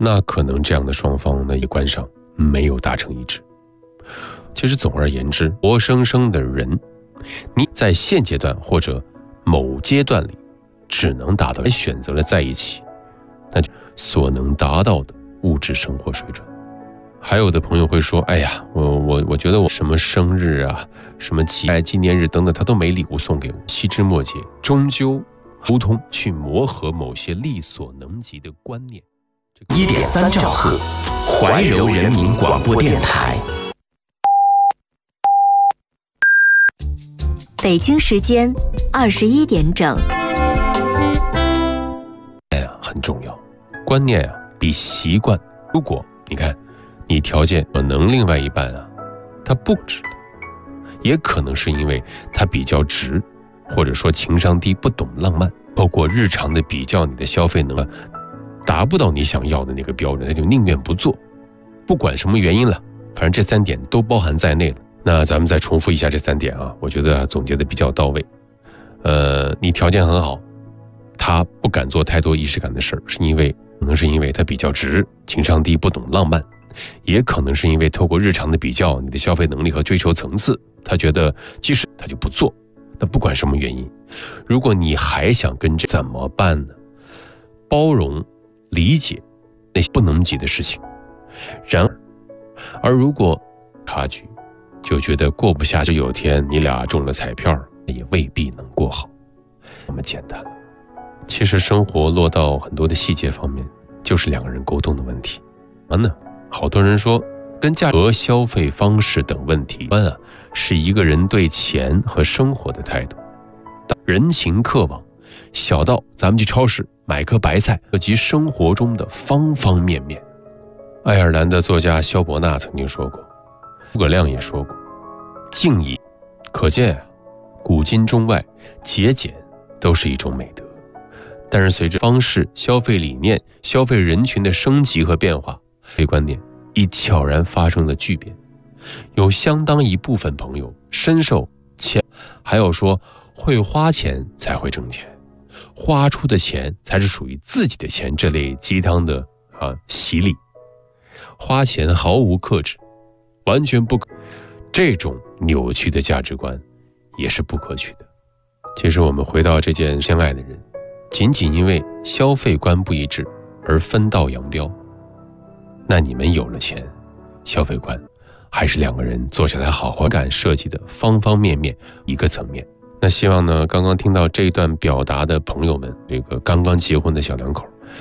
那可能这样的双方呢，一观上没有达成一致。其实总而言之，活生生的人，你在现阶段或者某阶段里只能达到选择了在一起，那就所能达到的物质生活水准。还有的朋友会说，哎呀，我觉得我什么生日啊，什么纪念日等等，他都没礼物送给我。细枝末节，终究沟通去磨合某些力所能及的观念。 1.3兆赫，怀柔人民广播电台。 北京时间21点整。 很重要，观念啊比习惯。如果你看你条件可能另外一半啊他不值得，也可能是因为他比较直，或者说情商低，不懂浪漫，透过日常的比较，你的消费能力达不到你想要的那个标准，他就宁愿不做。不管什么原因了，反正这3点都包含在内了。那咱们再重复一下这3点啊，我觉得总结的比较到位。你条件很好，他不敢做太多仪式感的事儿，可能是因为他比较直，情商低，不懂浪漫，也可能是因为透过日常的比较，你的消费能力和追求层次，他觉得即使他就不做。那不管什么原因，如果你还想跟这怎么办呢？包容理解那些不能及的事情，而如果差距就觉得过不下去，有天你俩中了彩票也未必能过好，那么简单了。其实生活落到很多的细节方面，就是2个人沟通的问题。好多人说跟价格、消费方式等问题是一个人对钱和生活的态度。人情客往，小到咱们去超市买颗白菜，及生活中的方方面面。爱尔兰的作家萧伯纳曾经说过，诸葛亮也说过，敬意可见古今中外，节俭都是一种美德。但是随着方式、消费理念、消费人群的升级和变化，这观念已悄然发生了巨变。有相当一部分朋友深受钱，还有说会花钱才会挣钱，花出的钱才是属于自己的钱，这类鸡汤的洗礼，花钱毫无克制，完全不可，这种扭曲的价值观也是不可取的。其实我们回到这件相爱的人，仅仅因为消费观不一致而分道扬镳，那你们有了钱，消费观还是2个人坐下来好好干设计的方方面面一个层面。那希望呢，刚刚听到这一段表达的朋友们，这个刚刚结婚的小两口，